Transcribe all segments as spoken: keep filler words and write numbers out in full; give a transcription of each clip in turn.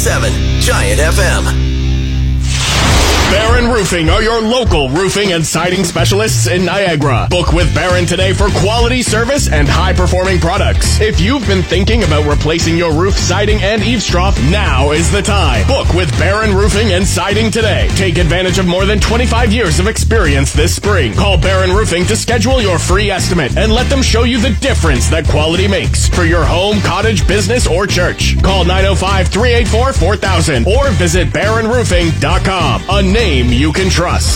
seven Giant F M. Barron Roofing are your local roofing and siding specialists in Niagara. Book with Barron today for quality service and high-performing products. If you've been thinking about replacing your roof, siding, and eavesdrop, now is the time. Book with Barron Roofing and Siding today. Take advantage of more than twenty-five years of experience this spring. Call Barron Roofing to schedule your free estimate and let them show you the difference that quality makes for your home, cottage, business, or church. Call nine oh five, three eight four, four thousand or visit barron roofing dot com. A name you can trust.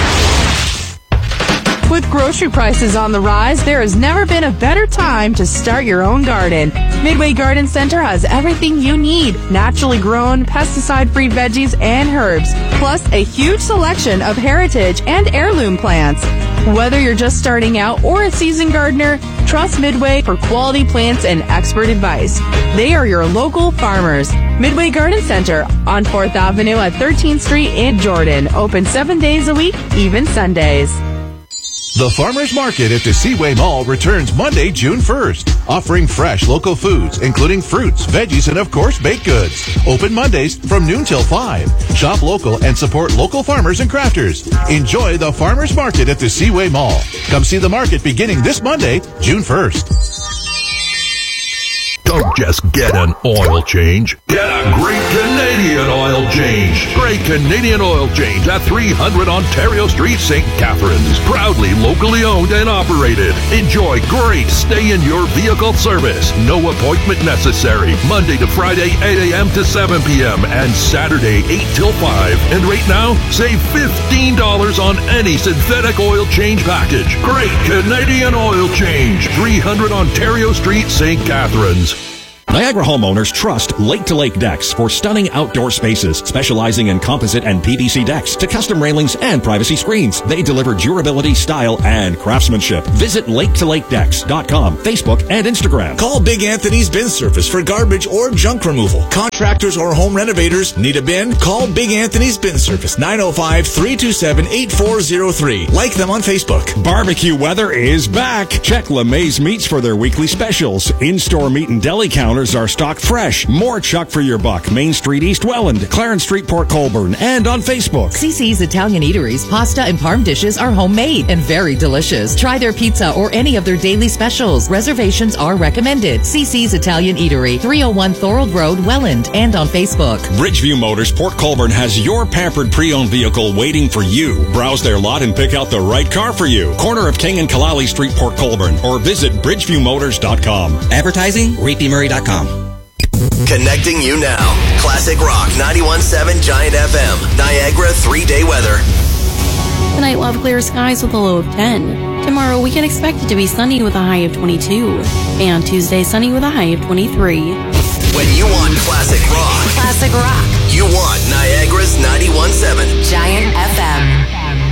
With grocery prices on the rise, there has never been a better time to start your own garden. Midway Garden Center has everything you need. Naturally grown, pesticide-free veggies and herbs, plus a huge selection of heritage and heirloom plants. Whether you're just starting out or a seasoned gardener, trust Midway for quality plants and expert advice. They are your local farmers. Midway Garden Center on fourth Avenue at thirteenth Street in Jordan. Open seven days a week, even Sundays. The Farmers Market at the Seaway Mall returns Monday, June first, offering fresh local foods, including fruits, veggies, and of course, baked goods. Open Mondays from noon till five. Shop local and support local farmers and crafters. Enjoy the Farmers Market at the Seaway Mall. Come see the market beginning this Monday, June first. Don't just get an oil change. Get a great Canadian oil change. Great Canadian oil change at three hundred Ontario Street, Saint Catharines. Proudly locally owned and operated. Enjoy great stay-in-your-vehicle service. No appointment necessary. Monday to Friday, eight a.m. to seven p.m. and Saturday, eight till five. And right now, save fifteen dollars on any synthetic oil change package. Great Canadian oil change. three hundred Ontario Street, Saint Catharines. Niagara homeowners trust Lake to Lake Decks for stunning outdoor spaces, specializing in composite and P V C decks to custom railings and privacy screens. They deliver durability, style, and craftsmanship. Visit lake to lake decks dot com, Facebook, and Instagram. Call Big Anthony's Bin Service for garbage or junk removal. Contractors or home renovators need a bin? Call Big Anthony's Bin Service, nine oh five, three two seven, eight four oh three. Like them on Facebook. Barbecue weather is back. Check LeMay's Meats for their weekly specials. In-store meat and deli counters are stocked fresh. More chuck for your buck. Main Street, East Welland, Clarence Street, Port Colborne, and on Facebook. C C's Italian Eateries pasta and parm dishes are homemade and very delicious. Try their pizza or any of their daily specials. Reservations are recommended. C C's Italian Eatery, three oh one Thorold Road, Welland, and on Facebook. Bridgeview Motors, Port Colborne has your pampered pre-owned vehicle waiting for you. Browse their lot and pick out the right car for you. Corner of King and Kalali Street, Port Colborne, or visit bridgeview motors dot com. Advertising, reed b murray dot com. Connecting you now. Classic Rock ninety-one point seven Giant F M. Niagara three-day weather. Tonight we'll have clear skies with a low of ten. Tomorrow we can expect it to be sunny with a high of twenty-two. And Tuesday sunny with a high of twenty-three. When you want classic rock. Classic rock. You want Niagara's ninety-one point seven Giant F M.